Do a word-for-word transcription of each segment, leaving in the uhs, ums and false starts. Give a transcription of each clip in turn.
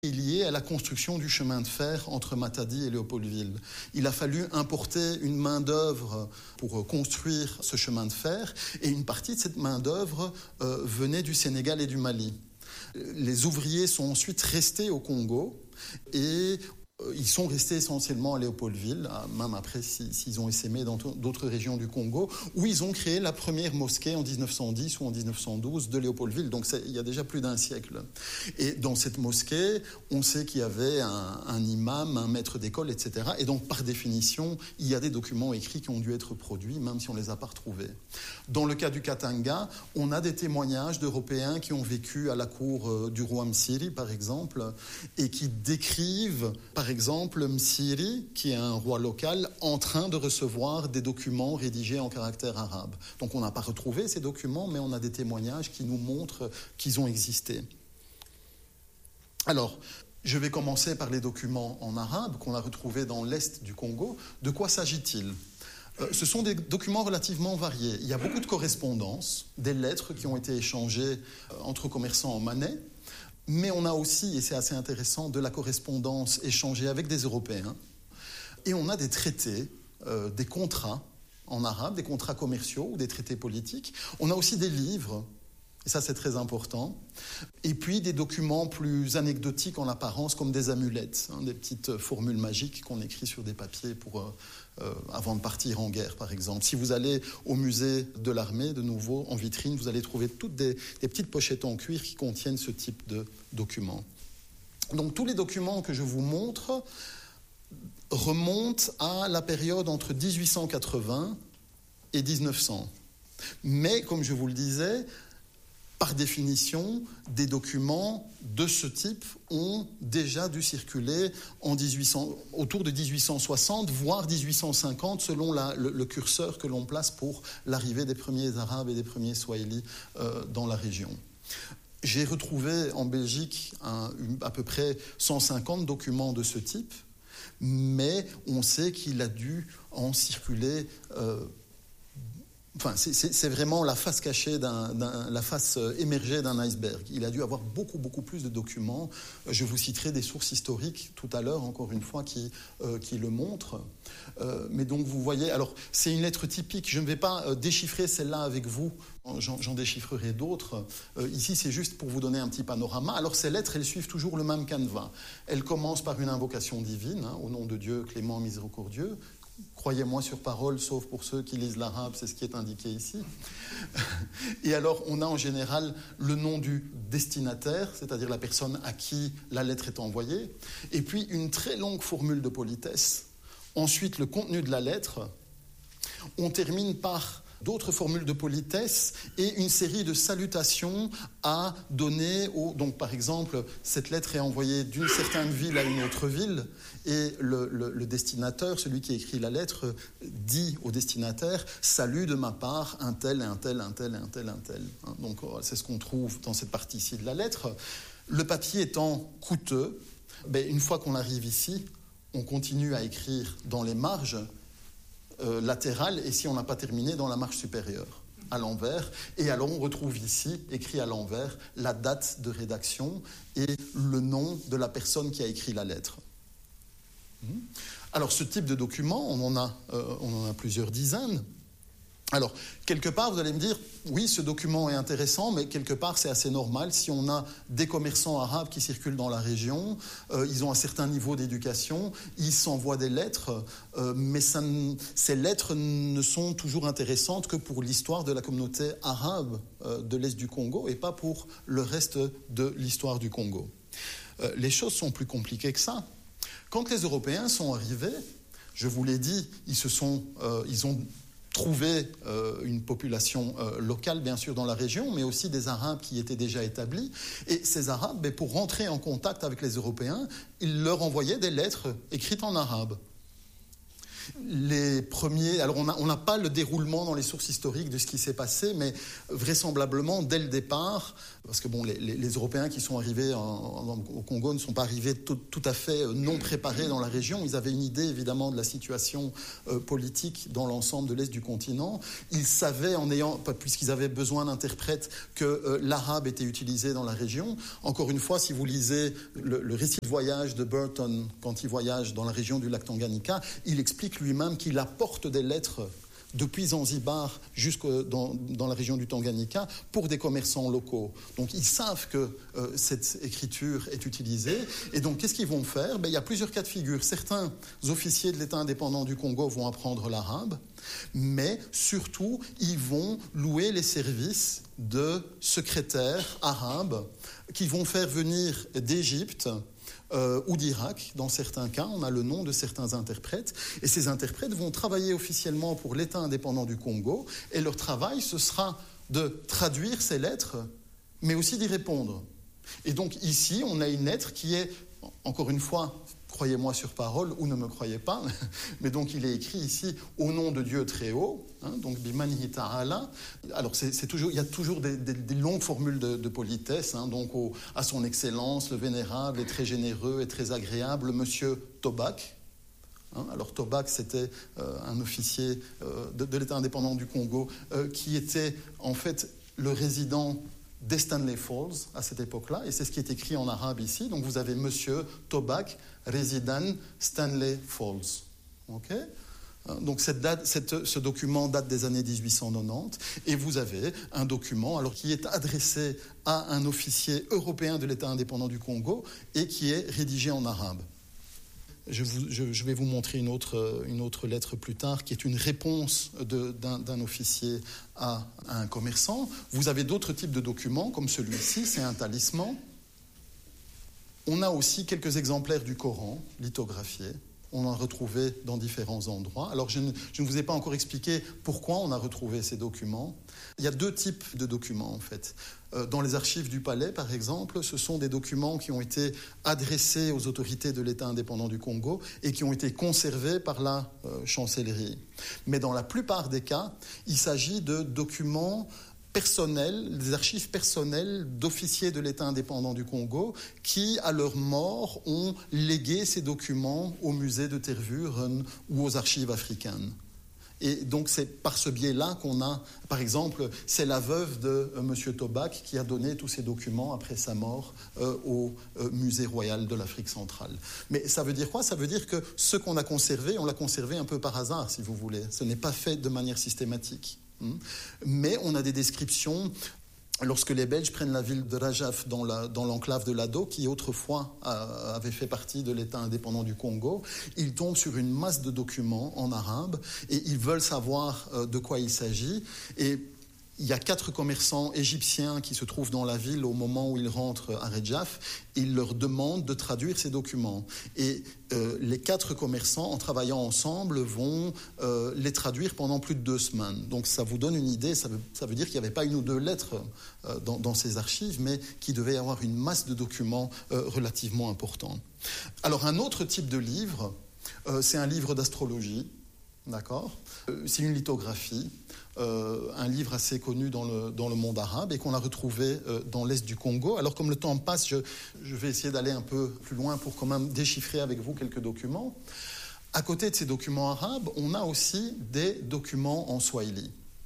lié à la construction du chemin de fer entre Matadi et Léopoldville. Il a fallu importer une main-d'œuvre pour construire ce chemin de fer, et une partie de cette main-d'œuvre euh, venait du Sénégal et du Mali. Les ouvriers sont ensuite restés au Congo et ils sont restés essentiellement à Léopoldville, même après s'ils ont essaimé dans d'autres régions du Congo, où ils ont créé la première mosquée en dix-neuf cent dix ou en dix-neuf cent douze de Léopoldville. Donc il y a déjà plus d'un siècle. Et dans cette mosquée, on sait qu'il y avait un, un imam, un maître d'école, et cetera. Et donc par définition, il y a des documents écrits qui ont dû être produits, même si on ne les a pas retrouvés. Dans le cas du Katanga, on a des témoignages d'Européens qui ont vécu à la cour du roi Msiri, par exemple, et qui décrivent, par exemple, Msiri, qui est un roi local, en train de recevoir des documents rédigés en caractère arabe. Donc on n'a pas retrouvé ces documents, mais on a des témoignages qui nous montrent qu'ils ont existé. Alors, je vais commencer par les documents en arabe qu'on a retrouvés dans l'est du Congo. De quoi s'agit-il ? Euh, ce sont des documents relativement variés. Il y a beaucoup de correspondances, des lettres qui ont été échangées entre commerçants en monnaie. Mais on a aussi, et c'est assez intéressant, de la correspondance échangée avec des Européens. Et on a des traités, euh, des contrats en arabe, des contrats commerciaux ou des traités politiques. On a aussi des livres, et ça c'est très important. Et puis des documents plus anecdotiques en apparence, comme des amulettes, hein, des petites formules magiques qu'on écrit sur des papiers pour, euh, euh, avant de partir en guerre, par exemple. Si vous allez au musée de l'armée, de nouveau, en vitrine, vous allez trouver toutes des, des petites pochettes en cuir qui contiennent ce type de documents. Donc tous les documents que je vous montre remontent à la période entre dix-huit cent quatre-vingts et dix-neuf cents. Mais, comme je vous le disais, par définition, des documents de ce type ont déjà dû circuler en dix-huit cents, autour de dix-huit cent soixante, voire dix-huit cent cinquante, selon la, le, le curseur que l'on place pour l'arrivée des premiers Arabes et des premiers Swahili euh, dans la région. J'ai retrouvé en Belgique un, à peu près cent cinquante documents de ce type, mais on sait qu'il a dû en circuler... Euh, Enfin, c'est, c'est, c'est vraiment la face cachée, d'un, d'un, la face émergée d'un iceberg. Il a dû avoir beaucoup, beaucoup plus de documents. Je vous citerai des sources historiques tout à l'heure, encore une fois, qui, euh, qui le montrent. Euh, mais donc, vous voyez, alors, c'est une lettre typique. Je ne vais pas euh, déchiffrer celle-là avec vous. J'en, j'en déchiffrerai d'autres. Euh, ici, c'est juste pour vous donner un petit panorama. Alors, ces lettres, elles suivent toujours le même canevas. Elles commencent par une invocation divine, hein, au nom de Dieu clément, miséricordieux. Croyez-moi sur parole, sauf pour ceux qui lisent l'arabe, c'est ce qui est indiqué ici. Et alors, on a en général le nom du destinataire, c'est-à-dire la personne à qui la lettre est envoyée, et puis une très longue formule de politesse. Ensuite, le contenu de la lettre. On termine par d'autres formules de politesse et une série de salutations à donner au... Donc, par exemple, cette lettre est envoyée d'une certaine ville à une autre ville et le, le, le destinateur, celui qui écrit la lettre, dit au destinataire « Salut de ma part, un tel, un tel, un tel, un tel, un tel ». Donc, c'est ce qu'on trouve dans cette partie-ci de la lettre. Le papier étant coûteux, ben, une fois qu'on arrive ici, on continue à écrire dans les marges Euh, latérale, et si on n'a pas terminé, dans la marge supérieure, à l'envers. Et alors on retrouve ici, écrit à l'envers, la date de rédaction et le nom de la personne qui a écrit la lettre. Alors ce type de document, on en a, euh, on en a plusieurs dizaines. Alors, quelque part, vous allez me dire, oui, ce document est intéressant, mais quelque part, c'est assez normal. Si on a des commerçants arabes qui circulent dans la région, euh, ils ont un certain niveau d'éducation, ils s'envoient des lettres, euh, mais ça ne, ces lettres ne sont toujours intéressantes que pour l'histoire de la communauté arabe euh, de l'Est du Congo et pas pour le reste de l'histoire du Congo. Euh, les choses sont plus compliquées que ça. Quand les Européens sont arrivés, je vous l'ai dit, ils, se sont, euh, ils ont... trouver euh, une population euh, locale, bien sûr, dans la région, mais aussi des Arabes qui étaient déjà établis. Et ces Arabes, ben, pour rentrer en contact avec les Européens, ils leur envoyaient des lettres écrites en arabe. Les premiers, alors on n'a pas le déroulement dans les sources historiques de ce qui s'est passé, mais vraisemblablement dès le départ, parce que bon, les, les, les Européens qui sont arrivés en, en, au Congo ne sont pas arrivés tout, tout à fait non préparés dans la région. Ils avaient une idée évidemment de la situation euh, politique dans l'ensemble de l'Est du continent. Ils savaient, en ayant, puisqu'ils avaient besoin d'interprètes, que euh, l'arabe était utilisé dans la région. Encore une fois, si vous lisez le, le récit de voyage de Burton, quand il voyage dans la région du lac Tanganyika, il explique lui-même qu'il apporte des lettres depuis Zanzibar jusque dans, dans la région du Tanganyika pour des commerçants locaux. Donc ils savent que euh, cette écriture est utilisée. Et donc qu'est-ce qu'ils vont faire ? Ben, il y a plusieurs cas de figure. Certains officiers de l'État indépendant du Congo vont apprendre l'arabe, mais surtout ils vont louer les services de secrétaires arabes qui vont faire venir d'Égypte Euh, ou d'Irak, dans certains cas. On a le nom de certains interprètes. Et ces interprètes vont travailler officiellement pour l'État indépendant du Congo. Et leur travail, ce sera de traduire ces lettres, mais aussi d'y répondre. Et donc ici, on a une lettre qui est, encore une fois, croyez-moi sur parole ou ne me croyez pas, mais donc il est écrit ici au nom de Dieu très haut, hein, donc Bimanihi Ta'ala. Alors c'est, c'est toujours, il y a toujours des, des, des longues formules de, de politesse, hein, donc au, à son excellence, le vénérable et très généreux et très agréable, monsieur Tobac. Hein, alors Tobac, c'était euh, un officier euh, de, de l'État indépendant du Congo euh, qui était en fait le résident des Stanley Falls à cette époque-là, et c'est ce qui est écrit en arabe ici. Donc vous avez Monsieur Tobac, résident Stanley Falls. Okay ? Donc cette date, cette, ce document date des années dix-huit cent quatre-vingt-dix, et vous avez un document alors, qui est adressé à un officier européen de l'État indépendant du Congo et qui est rédigé en arabe. Je, vous, je, je vais vous montrer une autre, une autre lettre plus tard qui est une réponse de, d'un, d'un officier à, à un commerçant. Vous avez d'autres types de documents comme celui-ci, c'est un talisman. On a aussi quelques exemplaires du Coran lithographiés. On en a retrouvé dans différents endroits. Alors, je ne, je ne vous ai pas encore expliqué pourquoi on a retrouvé ces documents. Il y a deux types de documents, en fait. Euh, dans les archives du palais, par exemple, ce sont des documents qui ont été adressés aux autorités de l'État indépendant du Congo et qui ont été conservés par la euh, chancellerie. Mais dans la plupart des cas, il s'agit de documents personnels, des archives personnelles d'officiers de l'État indépendant du Congo qui, à leur mort, ont légué ces documents au musée de Tervuren ou aux archives africaines. Et donc c'est par ce biais-là qu'on a, par exemple, c'est la veuve de euh, M. Tobac qui a donné tous ces documents après sa mort euh, au euh, musée royal de l'Afrique centrale. Mais ça veut dire quoi ? Ça veut dire que ce qu'on a conservé, on l'a conservé un peu par hasard, si vous voulez. Ce n'est pas fait de manière systématique. Mais on a des descriptions. Lorsque les Belges prennent la ville de Rajaf dans, la, dans l'enclave de Lado, qui autrefois euh, avait fait partie de l'État indépendant du Congo, ils tombent sur une masse de documents en arabe et ils veulent savoir euh, de quoi il s'agit. Et il y a quatre commerçants égyptiens qui se trouvent dans la ville au moment où ils rentrent à Rajaf. Ils leur demandent de traduire ces documents. Et euh, les quatre commerçants, en travaillant ensemble, vont euh, les traduire pendant plus de deux semaines. Donc ça vous donne une idée, ça veut, ça veut dire qu'il n'y avait pas une ou deux lettres euh, dans, dans ces archives, mais qu'il devait y avoir une masse de documents euh, relativement importants. Alors un autre type de livre, euh, c'est un livre d'astrologie. D'accord ? euh, C'est une lithographie, euh, un livre assez connu dans le, dans le monde arabe et qu'on a retrouvé euh, dans l'est du Congo. Alors comme le temps passe, je, je vais essayer d'aller un peu plus loin pour quand même déchiffrer avec vous quelques documents. À côté de ces documents arabes, on a aussi des documents en swahili.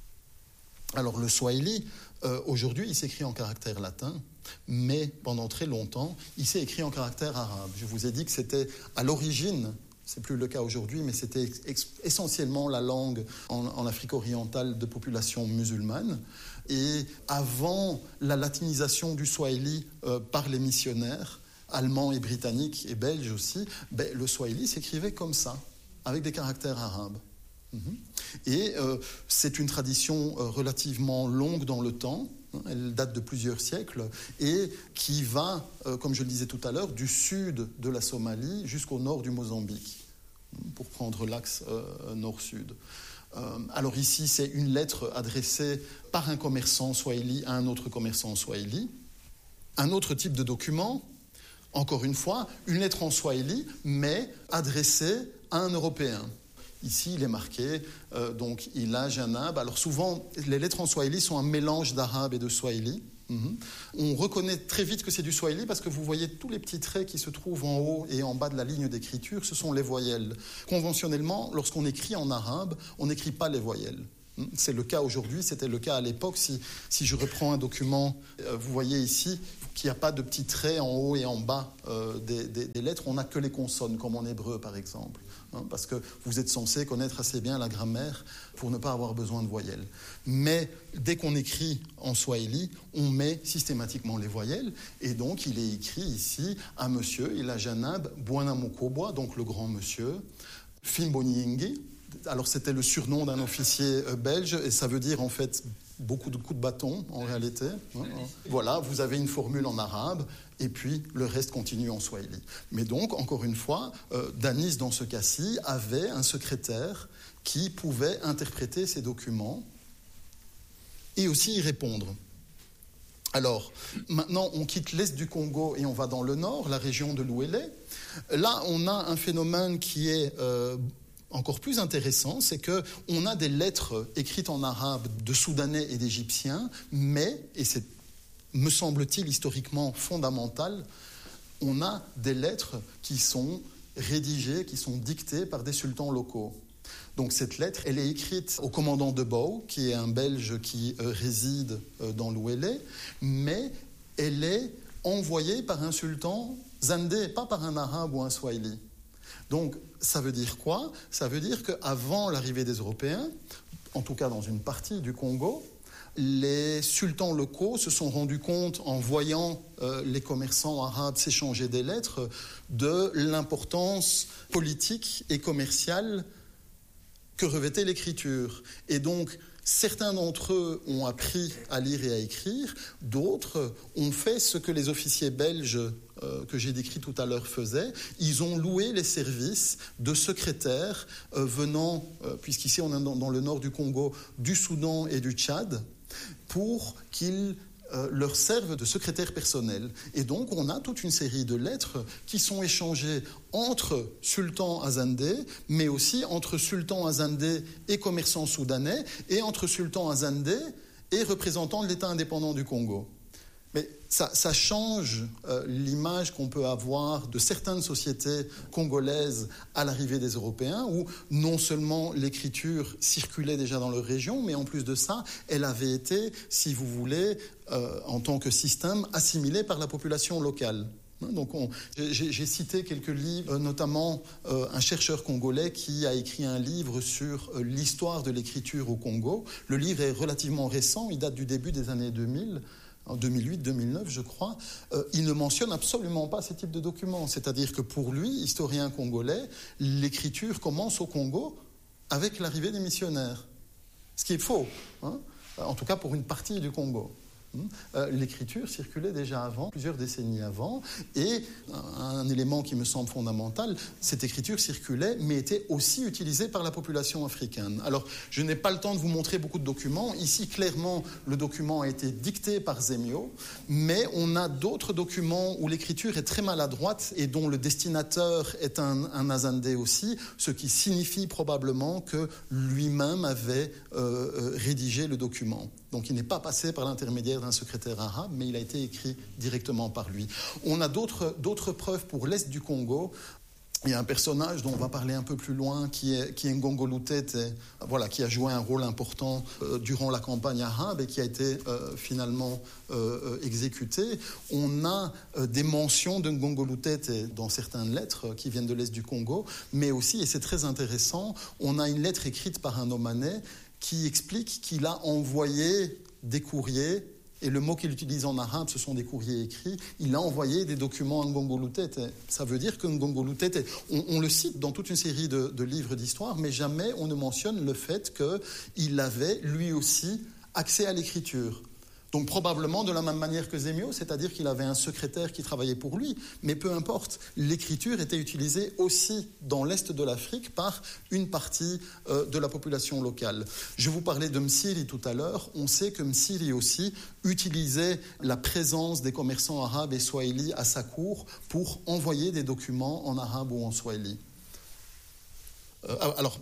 Alors le swahili, euh, aujourd'hui, il s'écrit en caractère latin, mais pendant très longtemps, il s'est écrit en caractère arabe. Je vous ai dit que c'était à l'origine... C'est plus le cas aujourd'hui, mais c'était ex- essentiellement la langue en, en Afrique orientale de population musulmane. Et avant la latinisation du swahili euh, par les missionnaires, allemands et britanniques et belges aussi, ben, le swahili s'écrivait comme ça, avec des caractères arabes. Mm-hmm. Et euh, c'est une tradition euh, relativement longue dans le temps. Elle date de plusieurs siècles et qui va, euh, comme je le disais tout à l'heure, du sud de la Somalie jusqu'au nord du Mozambique, pour prendre l'axe euh, nord-sud. Euh, alors ici, c'est une lettre adressée par un commerçant swahili à un autre commerçant swahili. Un autre type de document, encore une fois, une lettre en swahili, mais adressée à un Européen. ici, il est marqué, euh, donc, Ila Janab. Alors souvent, les lettres en swahili sont un mélange d'arabe et de swahili. Mm-hmm. On reconnaît très vite que c'est du swahili parce que vous voyez tous les petits traits qui se trouvent en haut et en bas de la ligne d'écriture, ce sont les voyelles. Conventionnellement, lorsqu'on écrit en arabe, on n'écrit pas les voyelles. C'est le cas aujourd'hui, c'était le cas à l'époque. Si, si je reprends un document, euh, vous voyez ici qu'il n'y a pas de petits traits en haut et en bas euh, des, des, des lettres, on n'a que les consonnes, comme en hébreu par exemple. Hein, parce que vous êtes censé connaître assez bien la grammaire pour ne pas avoir besoin de voyelles. Mais dès qu'on écrit en swahili, on met systématiquement les voyelles. Et donc il est écrit ici à monsieur Ila Janab Bwana Mukobwa, donc le grand monsieur, Fimbo Nyingi. Alors c'était le surnom d'un officier belge et ça veut dire en fait beaucoup de coups de bâton en réalité. Voilà, vous avez une formule en arabe et puis le reste continue en swahili. Mais donc, encore une fois, euh, Danis dans ce cas-ci avait un secrétaire qui pouvait interpréter ces documents et aussi y répondre. Alors, maintenant, on quitte l'est du Congo et on va dans le nord, la région de l'Ouélé. Là, on a un phénomène qui est euh, encore plus intéressant, c'est qu'on a des lettres écrites en arabe de Soudanais et d'Égyptiens, mais, et c'est, me semble-t-il, historiquement fondamental, on a des lettres qui sont rédigées, qui sont dictées par des sultans locaux. Donc cette lettre, elle est écrite au commandant de Bou, qui est un Belge qui euh, réside euh, dans l'Ouélé, mais elle est envoyée par un sultan zandé, pas par un arabe ou un swahili. Donc ça veut dire quoi ? Ça veut dire qu'avant l'arrivée des Européens, en tout cas dans une partie du Congo, les sultans locaux se sont rendus compte, en voyant euh, les commerçants arabes s'échanger des lettres, de l'importance politique et commerciale que revêtait l'écriture. Et donc, certains d'entre eux ont appris à lire et à écrire, d'autres ont fait ce que les officiers belges euh, que j'ai décrit tout à l'heure faisaient. Ils ont loué les services de secrétaires euh, venant, euh, puisqu'ici on est dans, dans le nord du Congo, du Soudan et du Tchad, pour qu'ils Euh, leur servent de secrétaire personnel. Et donc, on a toute une série de lettres qui sont échangées entre sultans azandais, mais aussi entre sultans azandais et commerçants soudanais, et entre sultans azandais et représentants de l'État indépendant du Congo. Mais ça, ça change euh, l'image qu'on peut avoir de certaines sociétés congolaises à l'arrivée des Européens, où non seulement l'écriture circulait déjà dans leur région, mais en plus de ça, elle avait été, si vous voulez, euh, en tant que système, assimilée par la population locale. Donc on, j'ai, j'ai cité quelques livres, notamment euh, un chercheur congolais qui a écrit un livre sur euh, l'histoire de l'écriture au Congo. Le livre est relativement récent, il date du début des années deux mille. En deux mille huit deux mille neuf, je crois, euh, il ne mentionne absolument pas ces types de documents. C'est-à-dire que pour lui, historien congolais, l'écriture commence au Congo avec l'arrivée des missionnaires. Ce qui est faux, hein, en tout cas pour une partie du Congo. Euh, l'écriture circulait déjà avant, plusieurs décennies avant, et un, un élément qui me semble fondamental, cette écriture circulait, mais était aussi utilisée par la population africaine. Alors, je n'ai pas le temps de vous montrer beaucoup de documents. Ici, clairement, le document a été dicté par Zemio, mais on a d'autres documents où l'écriture est très maladroite et dont le destinateur est un, un azandé aussi, ce qui signifie probablement que lui-même avait euh, euh, rédigé le document. Donc, il n'est pas passé par l'intermédiaire d'un secrétaire arabe, mais il a été écrit directement par lui. On a d'autres, d'autres preuves pour l'est du Congo. Il y a un personnage dont on va parler un peu plus loin, qui est, qui est Ngongo Lutete, voilà, qui a joué un rôle important euh, durant la campagne arabe et qui a été euh, finalement euh, exécuté. On a euh, des mentions de Ngongo Lutete dans certaines lettres qui viennent de l'est du Congo, mais aussi, et c'est très intéressant, on a une lettre écrite par un Omanais qui explique qu'il a envoyé des courriers, et le mot qu'il utilise en arabe, ce sont des courriers écrits, il a envoyé des documents à Ngongo Lutete. Ça veut dire que Ngongo Lutete, on, on le cite dans toute une série de, de livres d'histoire, mais jamais on ne mentionne le fait qu'il avait lui aussi accès à l'écriture. Donc probablement de la même manière que Zemio, c'est-à-dire qu'il avait un secrétaire qui travaillait pour lui, mais peu importe, l'écriture était utilisée aussi dans l'est de l'Afrique par une partie euh, de la population locale. Je vous parlais de Msiri tout à l'heure, on sait que Msiri aussi utilisait la présence des commerçants arabes et swahili à sa cour pour envoyer des documents en arabe ou en swahili. Euh, alors,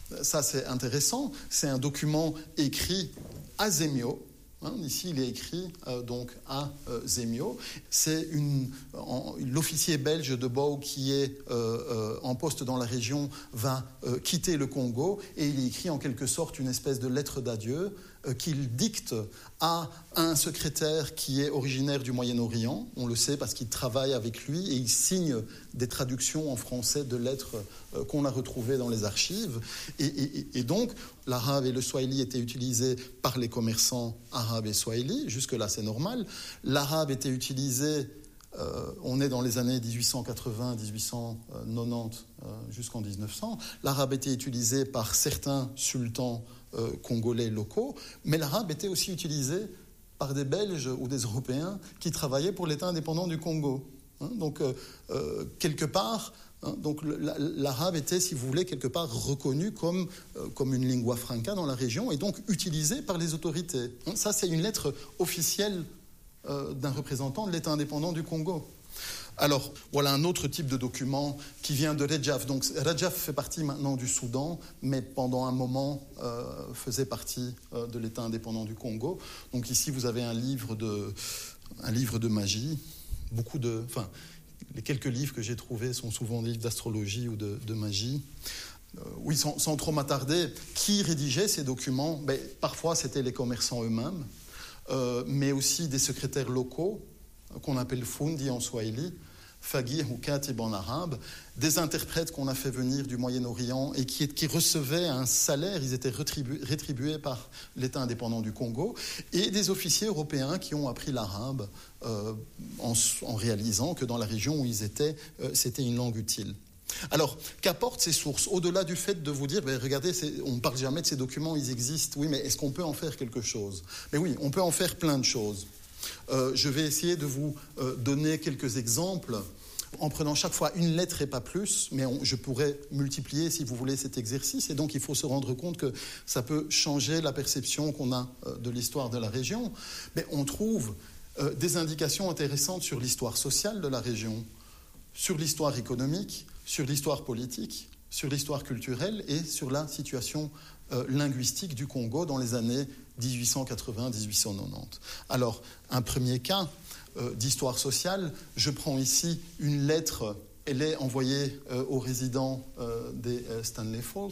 ça c'est intéressant, c'est un document écrit à Zemio. Hein, ici, il est écrit euh, donc à euh, Zemio. C'est une, en, l'officier belge de Bou qui est euh, euh, en poste dans la région va euh, quitter le Congo et il écrit en quelque sorte une espèce de lettre d'adieu euh, qu'il dicte à un secrétaire qui est originaire du Moyen-Orient. On le sait parce qu'il travaille avec lui et il signe des traductions en français de lettres euh, qu'on a retrouvées dans les archives. Et, et, et donc, l'arabe et le swahili étaient utilisés par les commerçants arabes et swahili. Jusque-là, c'est normal. L'arabe était utilisé, euh, on est dans les années dix-huit cent quatre-vingts, dix-huit cent quatre-vingt-dix euh, jusqu'en dix-neuf cents. L'arabe était utilisé par certains sultans euh, congolais locaux, mais l'arabe était aussi utilisé par des Belges ou des Européens qui travaillaient pour l'État indépendant du Congo. Hein, donc, euh, euh, quelque part... Donc l'arabe était, si vous voulez, quelque part reconnu comme, euh, comme une lingua franca dans la région et donc utilisé par les autorités. Ça, c'est une lettre officielle euh, d'un représentant de l'État indépendant du Congo. Alors, voilà un autre type de document qui vient de Rejaf. Donc Rejaf fait partie maintenant du Soudan, mais pendant un moment euh, faisait partie euh, de l'État indépendant du Congo. Donc ici, vous avez un livre de, un livre de magie, beaucoup de... Enfin, les quelques livres que j'ai trouvés sont souvent des livres d'astrologie ou de, de magie. Euh, oui, sans, sans trop m'attarder, qui rédigeait ces documents? Ben, parfois, c'était les commerçants eux-mêmes, euh, mais aussi des secrétaires locaux, qu'on appelle fundi en swahili, fagir ou katib en arabe, des interprètes qu'on a fait venir du Moyen-Orient et qui, qui recevaient un salaire, ils étaient rétribués, rétribués par l'État indépendant du Congo, et des officiers européens qui ont appris l'arabe euh, en, en réalisant que dans la région où ils étaient, euh, c'était une langue utile. Alors, qu'apportent ces sources? Au-delà du fait de vous dire, ben, regardez, on ne parle jamais de ces documents, ils existent, oui, mais est-ce qu'on peut en faire quelque chose? Mais oui, on peut en faire plein de choses. Euh, je vais essayer de vous euh, donner quelques exemples en prenant chaque fois une lettre et pas plus, mais on, je pourrais multiplier, si vous voulez, cet exercice. Et donc, il faut se rendre compte que ça peut changer la perception qu'on a euh, de l'histoire de la région. Mais on trouve euh, des indications intéressantes sur l'histoire sociale de la région, sur l'histoire économique, sur l'histoire politique, sur l'histoire culturelle et sur la situation euh, linguistique du Congo dans les années dix-huit cent quatre-vingts à dix-huit cent quatre-vingt-dix. Alors, un premier cas euh, d'histoire sociale, je prends ici une lettre, elle est envoyée euh, aux résidents euh, des euh, Stanley Falls.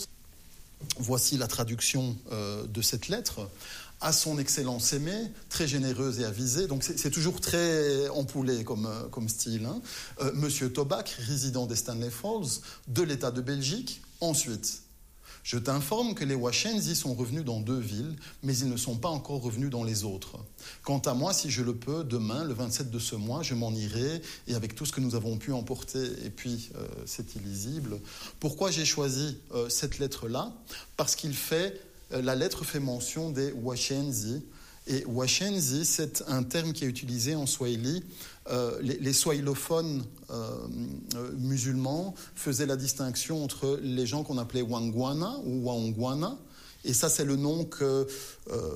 Voici la traduction euh, de cette lettre. À son Excellence aimée, très généreuse et avisée, donc c'est, c'est toujours très empoulé comme, euh, comme style. Hein. Euh, Monsieur Tobac, résident des Stanley Falls, de l'État de Belgique, ensuite. Je t'informe que les Washensi sont revenus dans deux villes, mais ils ne sont pas encore revenus dans les autres. Quant à moi, si je le peux, demain, le vingt-sept de ce mois, je m'en irai, et avec tout ce que nous avons pu emporter, et puis euh, c'est illisible. Pourquoi j'ai choisi euh, cette lettre-là? Parce qu'il fait, euh, la lettre fait mention des Washensi, et Washensi, c'est un terme qui est utilisé en Swahili. Euh, les, les swahilophones euh, euh, musulmans faisaient la distinction entre les gens qu'on appelait Wangwana ou Waongwana, et ça c'est le nom que, euh,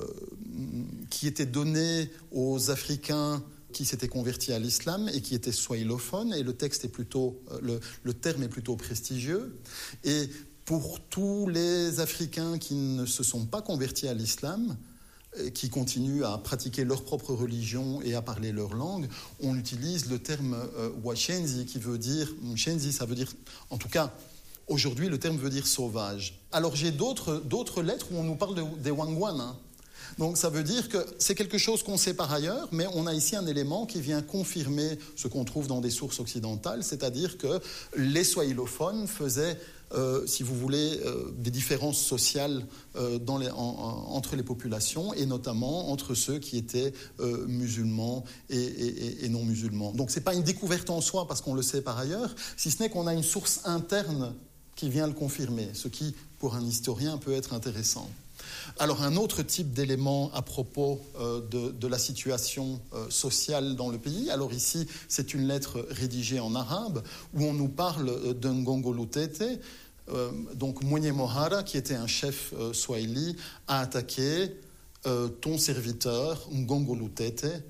qui était donné aux Africains qui s'étaient convertis à l'islam et qui étaient swahilophones, et le texte est plutôt, le, le terme est plutôt prestigieux. Et pour tous les Africains qui ne se sont pas convertis à l'islam, qui continuent à pratiquer leur propre religion et à parler leur langue, on utilise le terme euh, Washensi, qui veut dire, Shensi, ça veut dire, en tout cas, aujourd'hui, le terme veut dire sauvage. Alors j'ai d'autres, d'autres lettres où on nous parle de, des Wangwana. Hein. Donc ça veut dire que c'est quelque chose qu'on sait par ailleurs, mais on a ici un élément qui vient confirmer ce qu'on trouve dans des sources occidentales, c'est-à-dire que les swahilophones faisaient, euh, si vous voulez, euh, des différences sociales euh, dans les, en, en, entre les populations, et notamment entre ceux qui étaient euh, musulmans et, et, et non musulmans. Donc ce n'est pas une découverte en soi, parce qu'on le sait par ailleurs, si ce n'est qu'on a une source interne qui vient le confirmer, ce qui, pour un historien, peut être intéressant. Alors, un autre type d'élément à propos euh, de, de la situation euh, sociale dans le pays. Alors ici, c'est une lettre rédigée en arabe où on nous parle euh, d'un Ngongolo Tete. Euh, donc, Mwenye Mohara, qui était un chef euh, swahili, a attaqué euh, ton serviteur, Ngongolo Tete,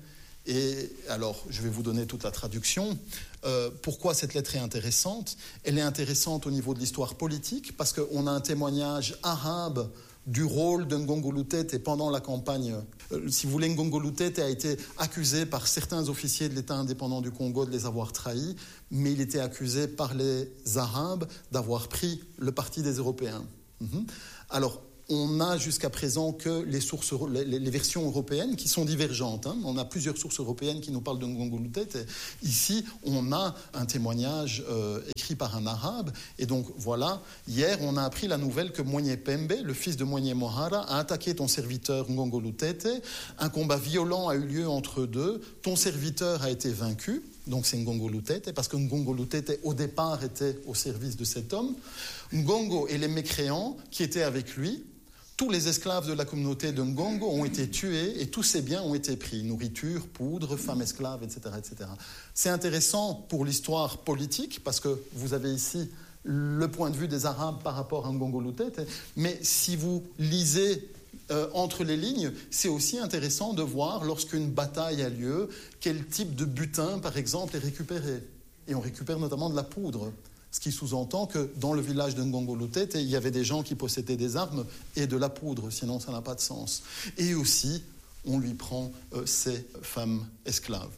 Et alors, je vais vous donner toute la traduction. Euh, pourquoi cette lettre est intéressante ? Elle est intéressante au niveau de l'histoire politique, parce qu'on a un témoignage arabe du rôle de Ngongo Lutete pendant la campagne. Euh, si vous voulez, Ngongo Lutete a été accusé par certains officiers de l'État indépendant du Congo de les avoir trahis, mais il était accusé par les Arabes d'avoir pris le parti des Européens. Mm-hmm. Alors, on a jusqu'à présent que les, sources, les, les versions européennes qui sont divergentes. Hein. On a plusieurs sources européennes qui nous parlent de Ngongo Lutete. Ici, on a un témoignage euh, écrit par un arabe. Et donc, voilà, hier, on a appris la nouvelle que Moigné Pembe, le fils de Moigné Mohara, a attaqué ton serviteur Ngongo Lutete. Un combat violent a eu lieu entre eux deux. Ton serviteur a été vaincu. Donc c'est Ngongo Lutete, parce que Ngongo Lutete, au départ, était au service de cet homme. Ngongo et les mécréants qui étaient avec lui, tous les esclaves de la communauté de Ngongo ont été tués et tous ces biens ont été pris. Nourriture, poudre, femmes esclaves, et cetera, et cetera. C'est intéressant pour l'histoire politique, parce que vous avez ici le point de vue des Arabes par rapport à Ngongo Lutete. Mais si vous lisez euh, entre les lignes, c'est aussi intéressant de voir, lorsqu'une bataille a lieu, quel type de butin, par exemple, est récupéré. Et on récupère notamment de la poudre. Ce qui sous-entend que dans le village de Ngongo Lutete, il y avait des gens qui possédaient des armes et de la poudre, sinon ça n'a pas de sens. Et aussi, on lui prend euh, ses femmes esclaves.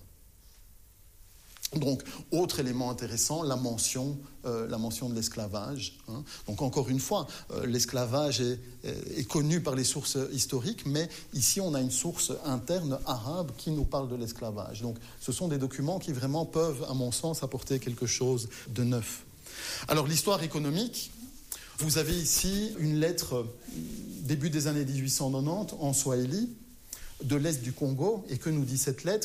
Donc, autre élément intéressant, la mention, euh, la mention de l'esclavage. Hein. Donc, encore une fois, euh, l'esclavage est, est connu par les sources historiques, mais ici, on a une source interne arabe qui nous parle de l'esclavage. Donc, ce sont des documents qui vraiment peuvent, à mon sens, apporter quelque chose de neuf. Alors, l'histoire économique, vous avez ici une lettre début des années dix-huit cent quatre-vingt-dix en Swahili de l'Est du Congo. Et que nous dit cette lettre ?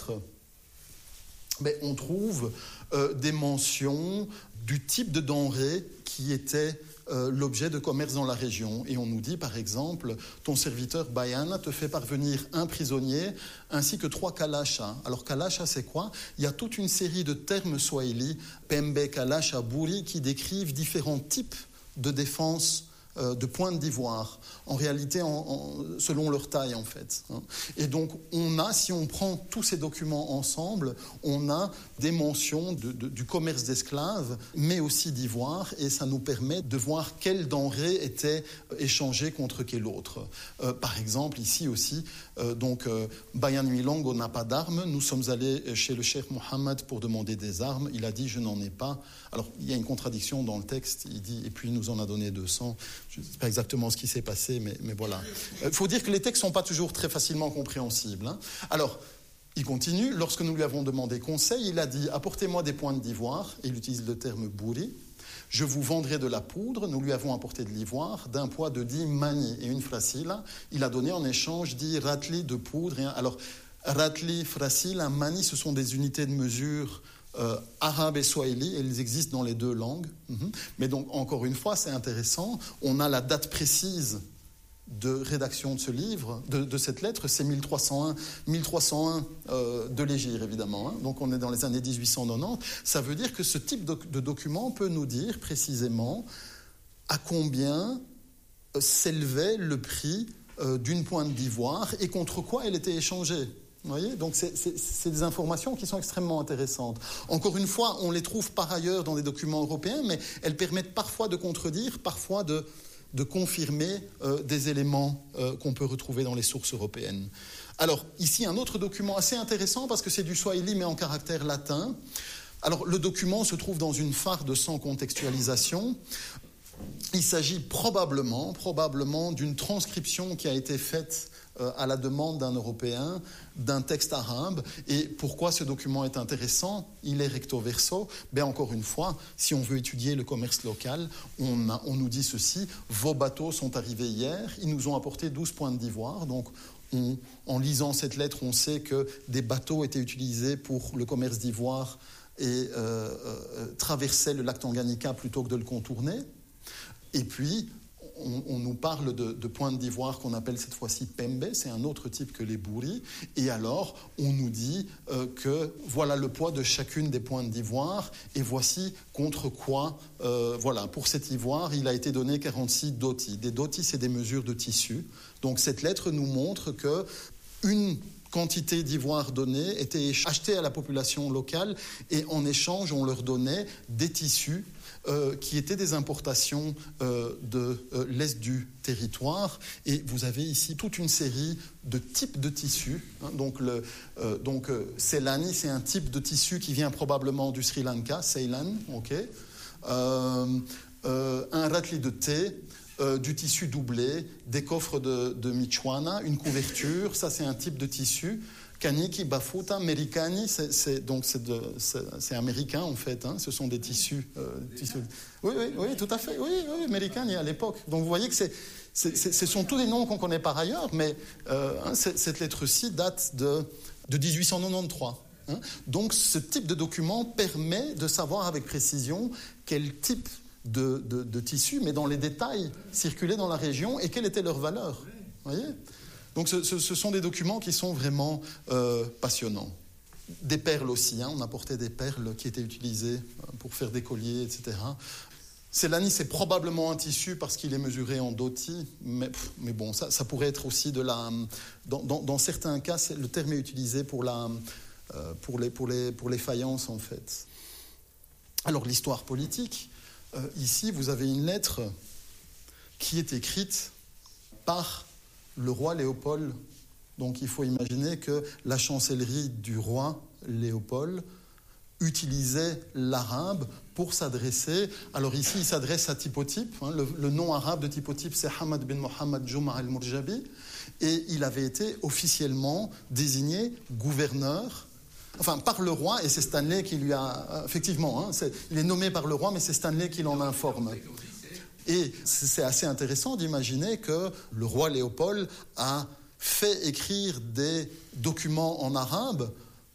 Ben, on trouve euh, des mentions du type de denrées qui étaient euh, l'objet de commerce dans la région. Et on nous dit, par exemple, ton serviteur Bayana te fait parvenir un prisonnier ainsi que trois kalachas. Alors, kalacha, c'est quoi ? Il y a toute une série de termes swahili, Pembe, Kalacha, Buri, qui décrivent différents types de défense euh, de pointe d'ivoire, en réalité en, en, selon leur taille en fait. Hein. Et donc on a, si on prend tous ces documents ensemble, on a des mentions de, de, du commerce d'esclaves, mais aussi d'ivoire, et ça nous permet de voir quelles denrées étaient échangées contre quelle autre. Euh, par exemple, ici aussi, euh, donc euh, Bayan Milongo n'a pas d'armes, nous sommes allés chez le cheikh Mohammed pour demander des armes, il a dit je n'en ai pas. Alors il y a une contradiction dans le texte, il dit et puis il nous en a donné deux cents. Je ne sais pas exactement ce qui s'est passé, mais, mais voilà. Il euh, faut dire que les textes ne sont pas toujours très facilement compréhensibles. Hein. Alors, il continue. Lorsque nous lui avons demandé conseil, il a dit « Apportez-moi des pointes d'ivoire », et il utilise le terme « bourri ». « Je vous vendrai de la poudre ». Nous lui avons apporté de l'ivoire d'un poids de dix mani et une fracile. Il a donné en échange dix ratli de poudre. Et un... Alors, ratli, fracile, un mani, ce sont des unités de mesure Euh, arabe et swahili, elles existent dans les deux langues. Mm-hmm. Mais donc, encore une fois, c'est intéressant. On a la date précise de rédaction de ce livre, de, de cette lettre, c'est mille trois cent un, mille trois cent un euh, de l'Égir, évidemment. Hein. Donc, on est dans les années dix-huit cent quatre-vingt-dix. Ça veut dire que ce type de, de document peut nous dire précisément à combien euh, s'élevait le prix euh, d'une pointe d'ivoire et contre quoi elle était échangée. Vous voyez ? Donc, c'est, c'est, c'est des informations qui sont extrêmement intéressantes. Encore une fois, on les trouve par ailleurs dans des documents européens, mais elles permettent parfois de contredire, parfois de, de confirmer euh, des éléments euh, qu'on peut retrouver dans les sources européennes. Alors, ici, un autre document assez intéressant, parce que c'est du swahili, mais en caractère latin. Alors, le document se trouve dans une farde sans contextualisation. Il s'agit probablement, probablement d'une transcription qui a été faite euh, à la demande d'un Européen, d'un texte arabe. Et pourquoi ce document est intéressant ? Il est recto verso. Ben encore une fois, si on veut étudier le commerce local, on, a, on nous dit ceci, vos bateaux sont arrivés hier, ils nous ont apporté douze pointes d'ivoire. Donc, on, en lisant cette lettre, on sait que des bateaux étaient utilisés pour le commerce d'ivoire et euh, euh, traversaient le lac Tanganyika plutôt que de le contourner. Et puis, on, on nous parle de, de pointes d'ivoire qu'on appelle cette fois-ci pembe, c'est un autre type que les bourris. Et alors, on nous dit euh, que voilà le poids de chacune des pointes d'ivoire, et voici contre quoi, euh, voilà, pour cet ivoire, il a été donné quarante-six doti. Des doti, c'est des mesures de tissu. Donc, cette lettre nous montre que une quantité d'ivoire donnée était achetée à la population locale et en échange, on leur donnait des tissus euh, qui étaient des importations euh, de euh, l'est du territoire. Et vous avez ici toute une série de types de tissus. Hein, donc, le, euh, donc euh, Ceylani, c'est un type de tissu qui vient probablement du Sri Lanka, Ceylan, ok. Euh, euh, un ratli de thé. Euh, du tissu doublé, des coffres de, de Michoana, une couverture, ça c'est un type de tissu. Kaniki, Bafuta, Mericani, c'est, c'est, donc c'est, de, c'est, c'est américain en fait, hein, ce sont des tissus, euh, tissus. Oui, oui, oui, tout à fait, oui, oui, Mericani à l'époque. Donc vous voyez que c'est, c'est, c'est, ce sont tous des noms qu'on connaît par ailleurs, mais euh, hein, cette lettre-ci date de, de dix-huit cent quatre-vingt-treize. Hein. Donc ce type de document permet de savoir avec précision quel type De, de, de tissus, mais dans les détails, circulaient dans la région et quelle était leur valeur. Voyez ? Donc ce, ce, ce sont des documents qui sont vraiment euh, passionnants. Des perles aussi, hein, on apportait des perles qui étaient utilisées pour faire des colliers, et cetera. Ceylani, c'est probablement un tissu parce qu'il est mesuré en doti, mais, mais bon, ça, ça pourrait être aussi de la... Dans, dans, dans certains cas, c'est, le terme est utilisé pour, la, euh, pour, les, pour, les, pour les faïences, en fait. Alors, l'histoire politique... Euh, ici, vous avez une lettre qui est écrite par le roi Léopold. Donc, il faut imaginer que la chancellerie du roi Léopold utilisait l'arabe pour s'adresser. Alors ici, il s'adresse à Typotype. Hein, le, le nom arabe de Typotype, c'est Hamad bin Mohammed Juma al-Murjabi. Et il avait été officiellement désigné gouverneur. Enfin, par le roi, et c'est Stanley qui lui a... Effectivement, hein, c'est, il est nommé par le roi, mais c'est Stanley qui l'en informe. Et c'est assez intéressant d'imaginer que le roi Léopold a fait écrire des documents en arabe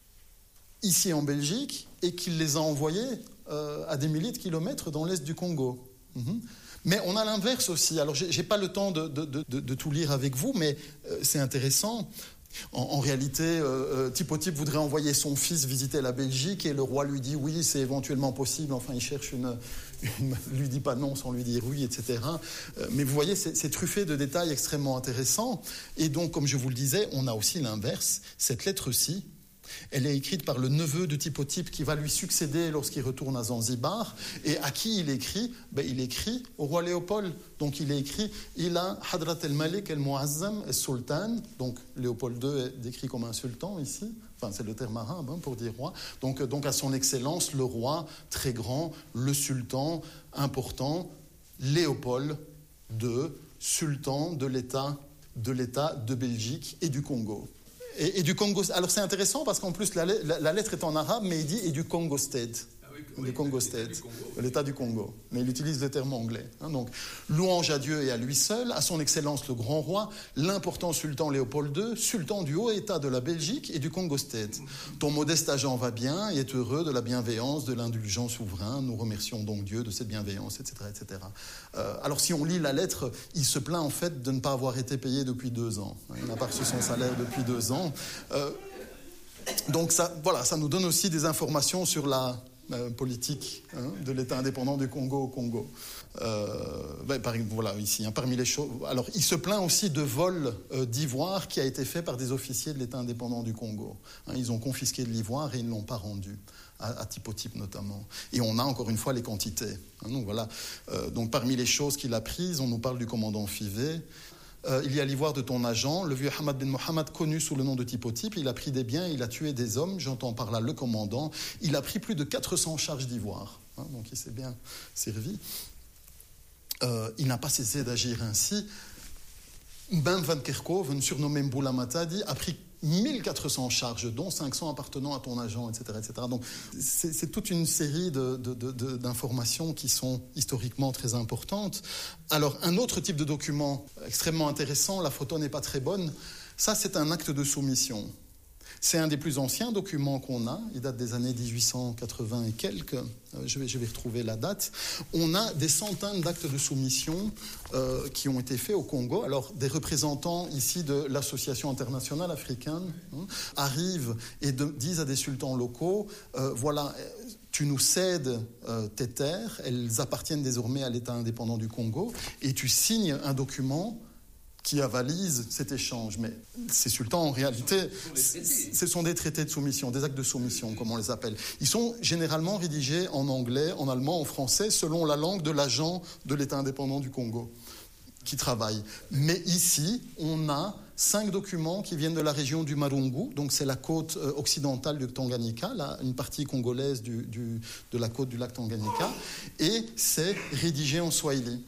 ici en Belgique et qu'il les a envoyés euh, à des milliers de kilomètres dans l'est du Congo. Mm-hmm. Mais on a l'inverse aussi. Alors, j'ai, j'ai pas le temps de, de, de, de tout lire avec vous, mais euh, c'est intéressant. En, en réalité, euh, Typotype voudrait envoyer son fils visiter la Belgique et le roi lui dit oui, c'est éventuellement possible. Enfin, il cherche une... une lui dit pas non sans lui dire oui, et cetera. Euh, mais vous voyez, c'est, c'est truffé de détails extrêmement intéressants. Et donc, comme je vous le disais, on a aussi l'inverse. Cette lettre-ci, elle est écrite par le neveu de Typotype qui va lui succéder lorsqu'il retourne à Zanzibar. Et à qui il écrit ? Ben, il écrit au roi Léopold. Donc il est écrit « Ila Hadrat el-Malik el-Muazzam el-Sultan ». Donc Léopold deux est décrit comme un sultan ici. Enfin, c'est le terme arabe hein, pour dire roi. Donc, donc à son excellence, le roi très grand, le sultan important, Léopold deux, sultan de l'État, de l'État de Belgique et du Congo. Et, et du Congo. Alors c'est intéressant parce qu'en plus la, la, la lettre est en arabe, mais il dit et du Congo State, ah oui, oui, du Congo State, Congo. L'État du Congo. Mais il utilise le terme anglais. Hein, donc louange à Dieu et à lui seul, à son excellence le grand roi, l'important sultan Léopold deux, sultan du haut État de la Belgique et du Congo State. Ton modeste agent va bien et est heureux de la bienveillance de l'indulgent souverain. Nous remercions donc Dieu de cette bienveillance, et cetera, et cetera. Euh, alors si on lit la lettre, il se plaint en fait de ne pas avoir été payé depuis deux ans. Il n'a pas reçu son salaire depuis deux ans. Euh, donc ça, voilà, ça nous donne aussi des informations sur la euh, politique hein, de l'État indépendant du Congo au Congo. Euh, ben, par, voilà, ici, hein, parmi les choses. Alors, il se plaint aussi de vol euh, d'ivoire qui a été fait par des officiers de l'État indépendant du Congo. Hein, ils ont confisqué de l'ivoire et ils ne l'ont pas rendu. À, à Typotype notamment. Et on a encore une fois les quantités. Hein, donc voilà. Euh, donc parmi les choses qu'il a prises, on nous parle du commandant Fivet. Euh, il y a l'ivoire de ton agent, le vieux Hamad bin Mohammed, connu sous le nom de Typotype. Il a pris des biens, il a tué des hommes. J'entends par là le commandant. Il a pris plus de quatre cents charges d'ivoire. Hein, donc il s'est bien servi. Euh, il n'a pas cessé d'agir ainsi. Ben van Kerkhove, surnommé Mboula Matadi, a pris mille quatre cents charges, dont cinq cents appartenant à ton agent, et cetera, et cetera. Donc, c'est, c'est toute une série de, de, de, de, d'informations qui sont historiquement très importantes. Alors, un autre type de document extrêmement intéressant, la photo n'est pas très bonne, ça, c'est un acte de soumission. C'est un des plus anciens documents qu'on a. Il date des années dix-huit cent quatre-vingts et quelques. Je vais, je vais retrouver la date. On a des centaines d'actes de soumission euh, qui ont été faits au Congo. Alors, des représentants ici de l'Association internationale africaine hein, arrivent et de, disent à des sultans locaux, euh, voilà, tu nous cèdes euh, tes terres, elles appartiennent désormais à l'État indépendant du Congo, et tu signes un document qui avalisent cet échange. Mais ces sultans, en réalité, ce sont des traités de soumission, des actes de soumission, comme on les appelle. Ils sont généralement rédigés en anglais, en allemand, en français, selon la langue de l'agent de l'État indépendant du Congo qui travaille. Mais ici, on a cinq documents qui viennent de la région du Marungu, donc c'est la côte occidentale du Tanganyika, là, une partie congolaise du, du, de la côte du lac Tanganyika, et c'est rédigé en swahili.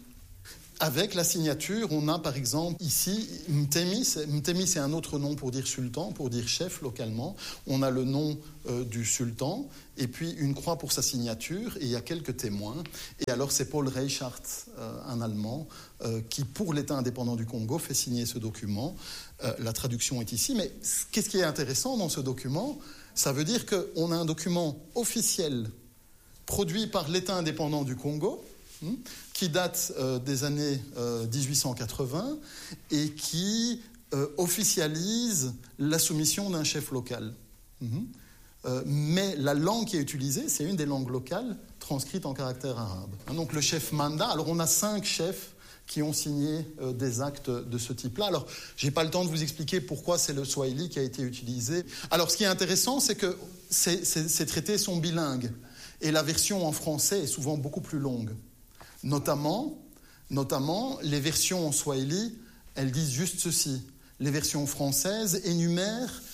Avec la signature, on a par exemple ici Mtemi. Mtemi, c'est un autre nom pour dire sultan, pour dire chef localement. On a le nom euh, du sultan et puis une croix pour sa signature et il y a quelques témoins. Et alors c'est Paul Reichhardt, euh, un Allemand, euh, qui pour l'État indépendant du Congo fait signer ce document. Euh, la traduction est ici. Mais qu'est-ce qui est intéressant dans ce document ? Ça veut dire qu'on a un document officiel produit par l'État indépendant du Congo, qui date euh, des années euh, dix-huit cent quatre-vingts et qui euh, officialise la soumission d'un chef local. Mm-hmm. Euh, mais la langue qui est utilisée, c'est une des langues locales transcrites en caractère arabe. Hein, donc le chef Manda, alors on a cinq chefs qui ont signé euh, des actes de ce type-là. Alors, je n'ai pas le temps de vous expliquer pourquoi c'est le swahili qui a été utilisé. Alors, ce qui est intéressant, c'est que ces, ces, ces traités sont bilingues et la version en français est souvent beaucoup plus longue. Notamment, notamment, les versions en swahili, elles disent juste ceci. Les versions françaises énumèrent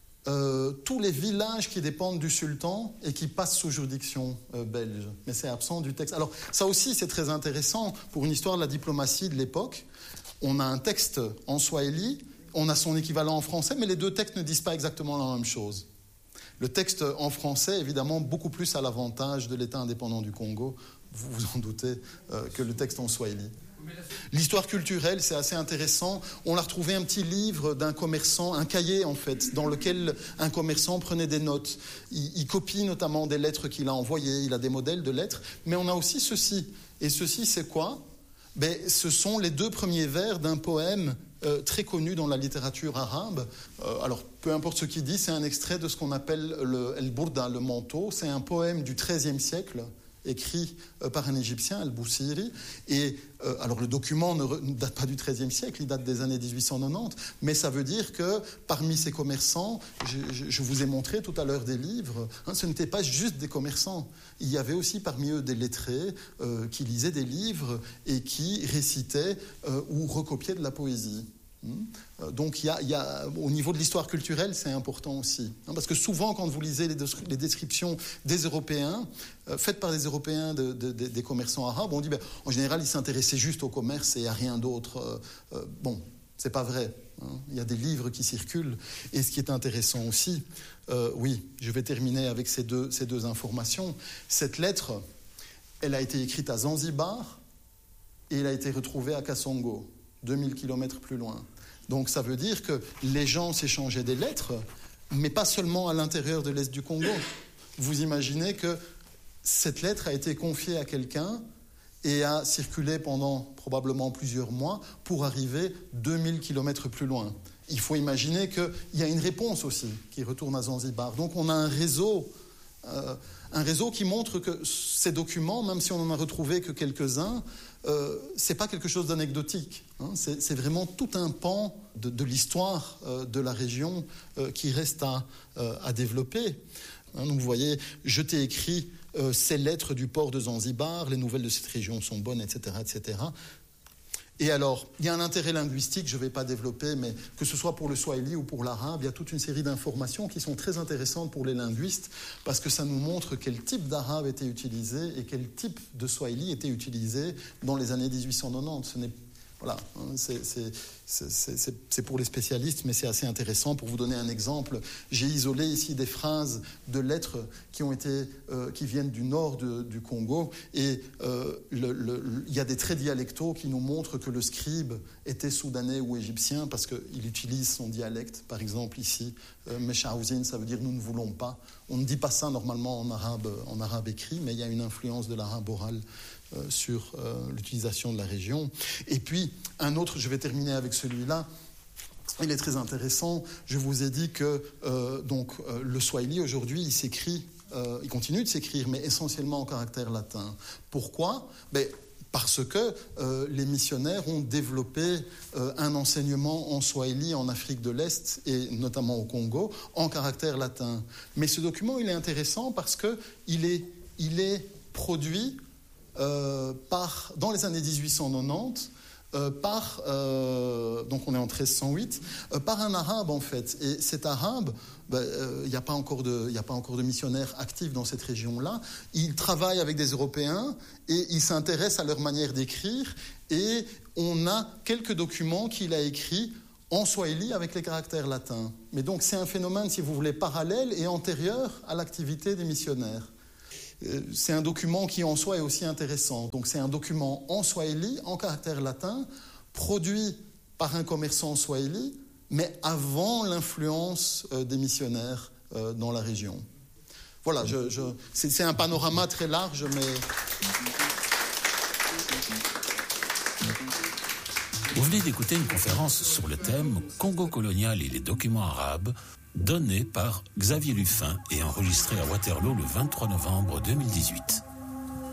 euh, tous les villages qui dépendent du sultan et qui passent sous juridiction euh, belge. Mais c'est absent du texte. Alors, ça aussi, c'est très intéressant pour une histoire de la diplomatie de l'époque. On a un texte en swahili, on a son équivalent en français, mais les deux textes ne disent pas exactement la même chose. Le texte en français, évidemment, beaucoup plus à l'avantage de l'État indépendant du Congo, vous vous en doutez, euh, que le texte en swahili. L'histoire culturelle, c'est assez intéressant. On a retrouvé un petit livre d'un commerçant, un cahier en fait, dans lequel un commerçant prenait des notes. Il, il copie notamment des lettres qu'il a envoyées, il a des modèles de lettres, mais on a aussi ceci. Et ceci, c'est quoi ? Ben, ce sont les deux premiers vers d'un poème euh, très connu dans la littérature arabe. Euh, alors, peu importe ce qu'il dit, c'est un extrait de ce qu'on appelle le El Burda, le manteau. C'est un poème du treizième siècle, écrit euh, par un Égyptien, Al-Boussiri. Et euh, alors le document ne, re, ne date pas du treizième siècle, il date des années dix-huit cent quatre-vingt-dix, mais ça veut dire que parmi ces commerçants, je, je, je vous ai montré tout à l'heure des livres, hein, ce n'étaient pas juste des commerçants. Il y avait aussi parmi eux des lettrés euh, qui lisaient des livres et qui récitaient euh, ou recopiaient de la poésie. Donc il y a, il y a, au niveau de l'histoire culturelle, c'est important aussi. Parce que souvent, quand vous lisez les descriptions des Européens, euh, faites par des Européens, de, de, de, des commerçants arabes, on dit ben, en général, ils s'intéressaient juste au commerce et à rien d'autre. Euh, euh, bon, c'est pas vrai. Hein. Il y a des livres qui circulent. Et ce qui est intéressant aussi, euh, oui, je vais terminer avec ces deux, ces deux informations. Cette lettre, elle a été écrite à Zanzibar et elle a été retrouvée à Kasongo, deux mille kilomètres plus loin. Donc ça veut dire que les gens s'échangeaient des lettres, mais pas seulement à l'intérieur de l'Est du Congo. Vous imaginez que cette lettre a été confiée à quelqu'un et a circulé pendant probablement plusieurs mois pour arriver deux mille kilomètres plus loin. Il faut imaginer qu'il y a une réponse aussi qui retourne à Zanzibar. Donc on a un réseau, euh, un réseau qui montre que ces documents, même si on n'en a retrouvé que quelques-uns, Euh, c'est pas quelque chose d'anecdotique, hein, c'est, c'est vraiment tout un pan de, de l'histoire euh, de la région euh, qui reste à, euh, à développer. Hein, donc vous voyez, je t'ai écrit euh, ces lettres du port de Zanzibar, les nouvelles de cette région sont bonnes, et cetera, et cetera. Et alors, il y a un intérêt linguistique, je ne vais pas développer, mais que ce soit pour le swahili ou pour l'arabe, il y a toute une série d'informations qui sont très intéressantes pour les linguistes, parce que ça nous montre quel type d'arabe était utilisé et quel type de swahili était utilisé dans les années dix-huit cent quatre-vingt-dix. Ce n'est Voilà, c'est, c'est, c'est, c'est, c'est pour les spécialistes, mais c'est assez intéressant. Pour vous donner un exemple, j'ai isolé ici des phrases de lettres qui, ont été, euh, qui viennent du nord de, du Congo, et euh, le, le, il y a des traits dialectaux qui nous montrent que le scribe était soudanais ou égyptien, parce qu'il utilise son dialecte. Par exemple, ici, euh, Meshaouzine, ça veut dire « nous ne voulons pas ». On ne dit pas ça normalement en arabe, en arabe écrit, mais il y a une influence de l'arabe oral Euh, sur euh, l'utilisation de la région. Et puis, un autre, je vais terminer avec celui-là, il est très intéressant. Je vous ai dit que euh, donc, euh, le swahili, aujourd'hui, il s'écrit, euh, il continue de s'écrire, mais essentiellement en caractère latin. Pourquoi ? Ben, parce que euh, les missionnaires ont développé euh, un enseignement en swahili en Afrique de l'Est et notamment au Congo en caractère latin. Mais ce document, il est intéressant parce qu'il est, il est produit euh, par, dans les années dix-huit cent quatre-vingt-dix euh, par, euh, donc on est en treize cent huit, euh, par un arabe en fait. Et cet arabe, il ben, n'y euh, a pas encore de, il n'y a pas encore de missionnaires actifs dans cette région-là. Il travaille avec des Européens et il s'intéresse à leur manière d'écrire. Et on a quelques documents qu'il a écrits en swahili avec les caractères latins. Mais donc c'est un phénomène, si vous voulez, parallèle et antérieur à l'activité des missionnaires. C'est un document qui en soi est aussi intéressant. Donc c'est un document en swahili, en caractère latin, produit par un commerçant swahili, mais avant l'influence euh, des missionnaires euh, dans la région. Voilà, je, je, c'est, c'est un panorama très large, mais... Vous venez d'écouter une conférence sur le thème « Congo colonial et les documents arabes » donnée par Xavier Luffin et enregistrée à Waterloo le vingt-trois novembre deux mille dix-huit.